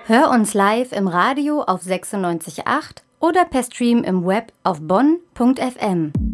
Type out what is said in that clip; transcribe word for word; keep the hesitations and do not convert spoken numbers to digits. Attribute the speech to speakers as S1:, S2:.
S1: Hör uns live im Radio auf sechsundneunzig Komma acht oder per Stream im Web auf bonn punkt f m.